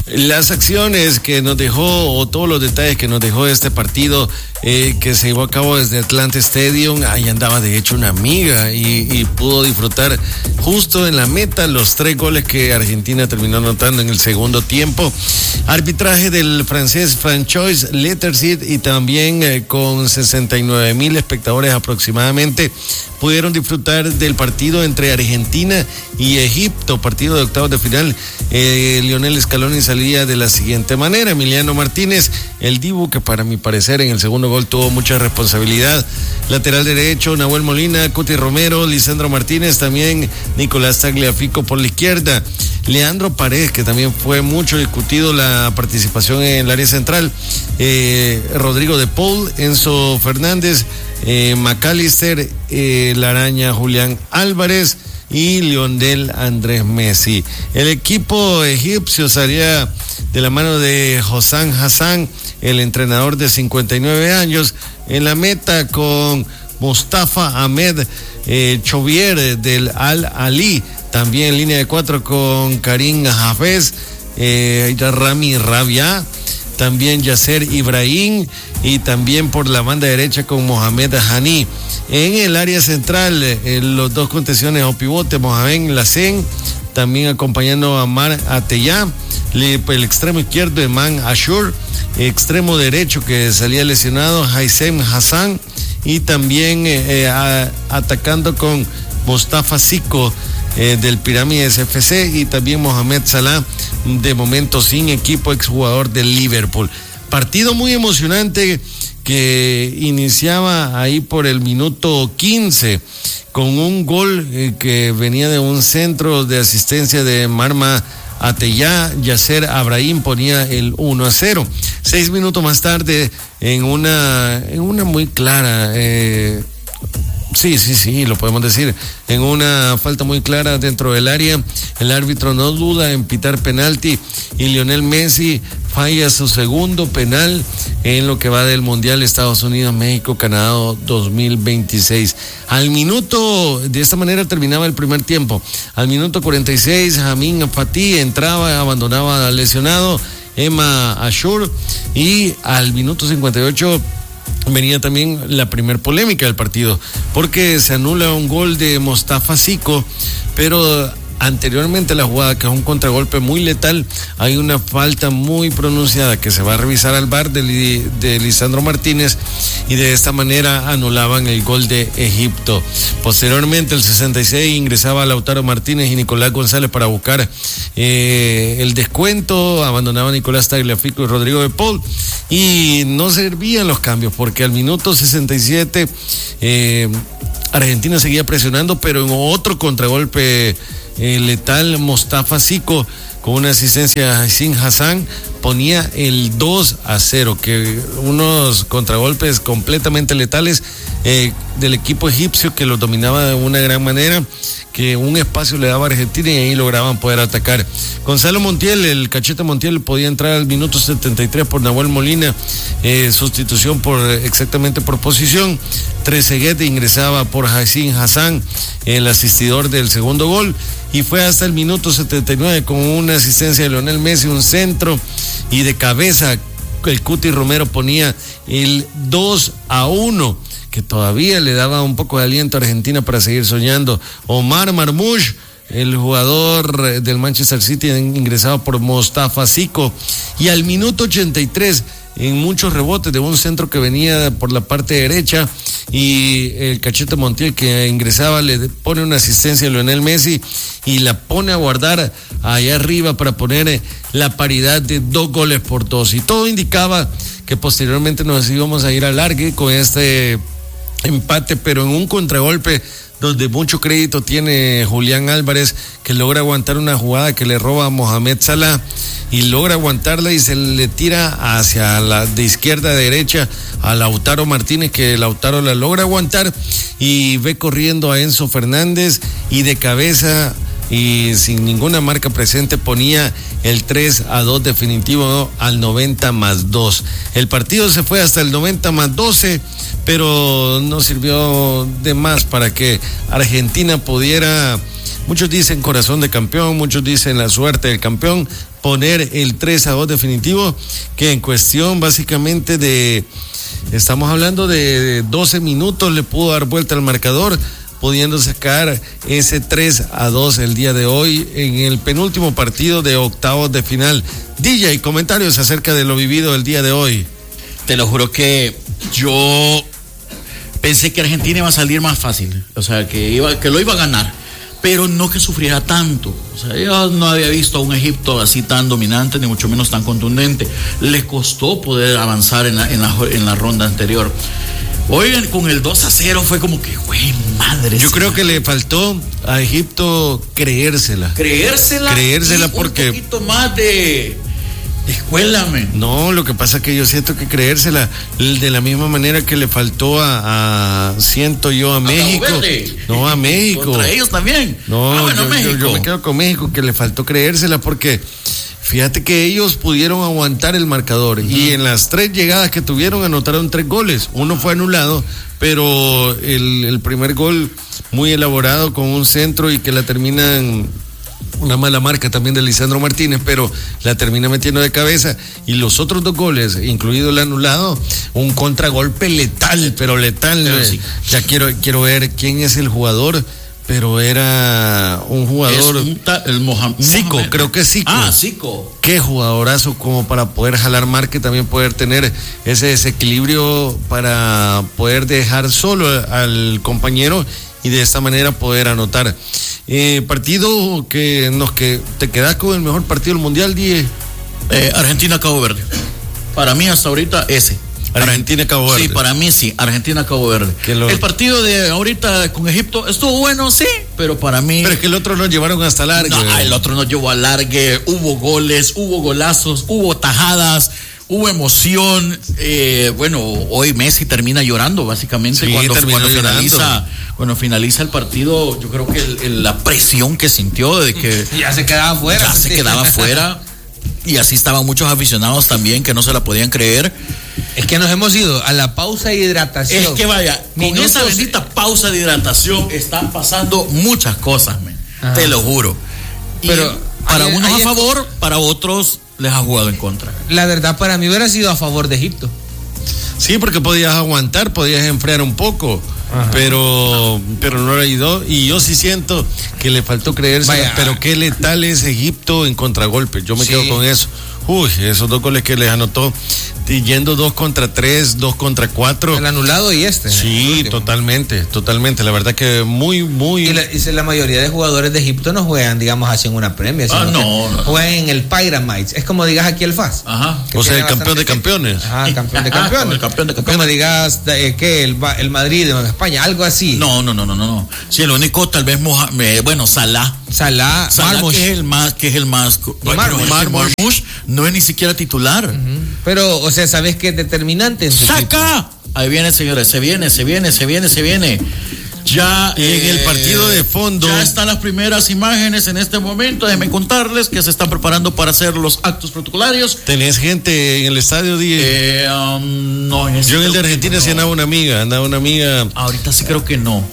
Las acciones que nos dejó, o todos los detalles que nos dejó este partido que se llevó a cabo desde Atlanta Stadium, ahí andaba de hecho una amiga y pudo disfrutar justo en la meta los 3 goles que Argentina terminó anotando en el segundo tiempo. Arbitraje del francés François Lettersid, y también con 69,000 espectadores aproximadamente pudieron disfrutar del partido entre Argentina y Egipto, partido de octavos de final. Lionel Scaloni salía de la siguiente manera: Emiliano Martínez, el Dibu, que para mi parecer en el segundo gol tuvo mucha responsabilidad; lateral derecho, Nahuel Molina, Cuti Romero, Lisandro Martínez, también Nicolás Tagliafico por la izquierda; Leandro Paredes, que también fue mucho discutido la participación en el área central; Rodrigo de Paul, Enzo Fernández, McAllister, la araña Julián Álvarez y Lionel Andrés Messi. El equipo egipcio salía de la mano de Hossam Hassan, el entrenador de 59 años, en la meta con Mustafa Ahmed Chovier del Al Ali, también en línea de 4 con Karim Hafez, Rami Rabia, también Yasser Ibrahim, y también por la banda derecha con Mohamed Hani. En el área central, los dos contenciones o pivote, Mohamed Lassen, también acompañando a Mar Ateyá; el extremo izquierdo, Eman Ashur; extremo derecho que salía lesionado, Haisem Hassan, y también atacando con Mustafa Siko del Pirámides FC, y también Mohamed Salah, de momento sin equipo, exjugador del Liverpool. Partido muy emocionante que iniciaba ahí por el minuto 15 con un gol que venía de un centro de asistencia de Marma Ateyá. Yasser Ibrahim ponía el 1-0. 6 minutos más tarde, en una muy clara, sí, lo podemos decir, en una falta muy clara dentro del área, el árbitro no duda en pitar penalti y Lionel Messi falla su segundo penal en lo que va del Mundial Estados Unidos-México, Canadá 2026. De esta manera terminaba el primer tiempo. Al minuto 46, Jamin Fatih entraba, abandonaba al lesionado Emma Ashur, y al minuto 58 venía también la primer polémica del partido, porque se anula un gol de Mustafa Siko, pero anteriormente a la jugada, que es un contragolpe muy letal, hay una falta muy pronunciada que se va a revisar al VAR de Lisandro Martínez, y de esta manera anulaban el gol de Egipto. Posteriormente, el 66, ingresaba Lautaro Martínez y Nicolás González para buscar el descuento. Abandonaba Nicolás Tagliafico y Rodrigo de Paul, y no servían los cambios, porque al minuto 67 Argentina seguía presionando, pero en otro contragolpe letal, Mustafa Siko, con una asistencia a Haisem Hassan, ponía el 2-0, que unos contragolpes completamente letales del equipo egipcio, que los dominaba de una gran manera, que un espacio le daba a Argentina y ahí lograban poder atacar. Gonzalo Montiel, el Cachete Montiel, podía entrar al minuto 73 por Nahuel Molina, sustitución exactamente por posición. Trezeguet ingresaba por Haisem Hassan, el asistidor del segundo gol, y fue hasta el minuto 79 con una asistencia de Lionel Messi, un centro, y de cabeza el Cuti Romero ponía el 2-1, que todavía le daba un poco de aliento a Argentina para seguir soñando. Omar Marmoush, el jugador del Manchester City, ingresaba por Mustafa Siko, y al minuto 83, en muchos rebotes de un centro que venía por la parte derecha, y el Cachete Montiel, que ingresaba, le pone una asistencia a Lionel Messi y la pone a guardar allá arriba para poner la paridad de 2-2, y todo indicaba que posteriormente nos íbamos a ir al alargue con este empate, pero en un contragolpe donde mucho crédito tiene Julián Álvarez, que logra aguantar una jugada que le roba a Mohamed Salah, y logra aguantarla y se le tira hacia la de izquierda a derecha a Lautaro Martínez, que Lautaro la logra aguantar y ve corriendo a Enzo Fernández, y de cabeza y sin ninguna marca presente ponía el 3-2 definitivo al 90+2. El partido se fue hasta el 90+12, pero no sirvió de más para que Argentina pudiera muchos dicen corazón de campeón, muchos dicen la suerte del campeón, poner el 3-2 definitivo, que en cuestión básicamente estamos hablando de 12 minutos, le pudo dar vuelta al marcador, pudiendo sacar ese 3-2 el día de hoy en el penúltimo partido de octavos de final. DJ, comentarios acerca de lo vivido el día de hoy. Te lo juro que yo pensé que Argentina iba a salir más fácil, o sea, que lo iba a ganar, pero no que sufriera tanto. O sea, yo no había visto a un Egipto así tan dominante, ni mucho menos tan contundente. Les costó poder avanzar en la ronda anterior. Oigan, con el 2-0 fue como que, güey, madre. Yo creo que le faltó a Egipto creérsela porque un poquito más de escuela, men. No, lo que pasa es que yo siento que creérsela de la misma manera que le faltó siento yo a México. No, a México. Contra ellos también. No, yo me quedo con México, que le faltó creérsela porque fíjate que ellos pudieron aguantar el marcador y en las 3 llegadas que tuvieron anotaron 3 goles. Uno fue anulado, pero el primer gol muy elaborado con un centro y que la terminan, una mala marca también de Lisandro Martínez, pero la termina metiendo de cabeza. Y los otros 2 goles, incluido el anulado, un contragolpe letal, pero letal. Sí. Ya quiero ver quién es el jugador. Pero era un jugador. Zico, creo que es Zico. Zico. Qué jugadorazo como para poder jalar marca y también poder tener ese desequilibrio para poder dejar solo al compañero y de esta manera poder anotar. Partido que te quedas con el mejor partido del mundial, Die. Argentina-Cabo Verde. Para mí hasta ahorita ese. Argentina-Cabo Verde. Sí, para mí sí, Argentina-Cabo Verde. El partido de ahorita con Egipto estuvo bueno, sí, pero para mí. Pero es que el otro nos llevaron hasta alargue. No, el otro nos llevó a alargue, hubo goles, hubo golazos, hubo tajadas, hubo emoción. Bueno, hoy Messi termina llorando, básicamente, sí, cuando finaliza el partido. Yo creo que la presión que sintió de que ya se quedaba fuera. Y así estaban muchos aficionados también que no se la podían creer. Es que nos hemos ido a la pausa de hidratación. Es que vaya, con esa bendita pausa de hidratación están pasando muchas cosas, man. Te lo juro. Pero para unos a favor, para otros les ha jugado en contra. La verdad, para mí hubiera sido a favor de Egipto. Sí, porque podías aguantar, podías enfriar un poco. Pero no le ayudó y yo sí siento que le faltó creerse, pero qué letal es Egipto en contragolpe. Yo me quedo con eso. Uy, esos 2 goles que les anotó, yendo 2 contra 3, 2 contra 4. El anulado y Sí, totalmente. La verdad que muy. Y la mayoría de jugadores de Egipto no juegan, digamos, así en una Premier. No. Juegan en el Pyramids. Es como digas aquí el FAS. O sea, el campeón de campeones. Campeón de campeones. El campeón de campeones. Como digas, el Madrid en España, algo así. No. Sí, el único, tal vez, Salah, que es el más. Marmoush no es ni siquiera titular. Pero, o sea, ¿sabes qué es determinante? ¡Saca! Ahí viene, señores, se viene. Ya en el partido de fondo. Ya están las primeras imágenes en este momento. Déjenme contarles que se están preparando para hacer los actos protocolarios. ¿Tenés gente en el estadio, Diego? No. Yo en el de Argentina sí andaba una amiga. Ahorita sí creo que no.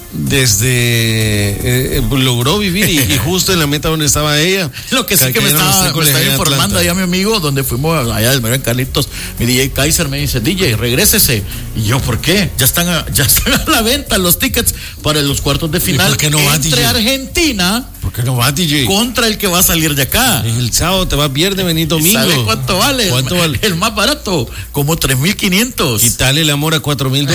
Logró vivir y justo en la meta donde estaba ella. Lo que sí que me estaba informando allá mi amigo, donde fuimos allá del Merán Carlitos, mi DJ Kaiser me dice, DJ, regrésese. Y yo, ¿por qué? Ya están a la venta los tickets para los cuartos de final. ¿Por qué no va, entre DJ? Argentina. ¿Por qué no va, DJ? Contra el que va a salir de acá. El sábado te vas viernes, venís domingo. ¿Sabes cuánto vale? El más barato, como 3,500. Quítale el amor a $4,000,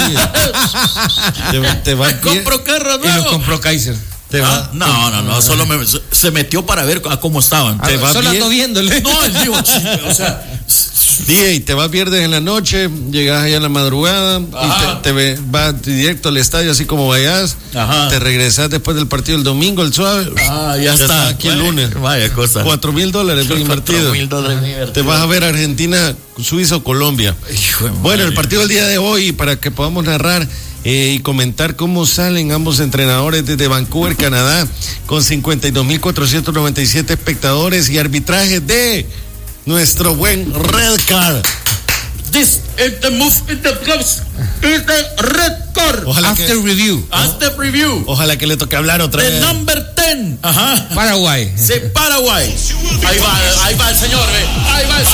DJ. te vas. Compro carro nuevo. Y los compró Kaiser. No, solo se metió para ver a cómo estaban. Solo ando viéndole. No, él dijo, o sea, DJ, te vas viernes en la noche, llegas allá en la madrugada y vas directo al estadio así como vayas. Te regresas después del partido el domingo, el suave. Ya está aquí el lunes. Vaya cosa. $4,000 bien invertido. Te vas a ver Argentina, Suiza o Colombia. Bueno, el partido del día de hoy, para que podamos narrar y comentar cómo salen ambos entrenadores desde Vancouver, Canadá, con 52,497 espectadores y arbitraje de nuestro buen Red Card. This is the move in the clubs. Is the red card. After review. After review. Ojalá que le toque hablar otra vez. The number 10. tren. Ajá. Paraguay. Paraguay. Ahí va el señor, ve. Ahí va el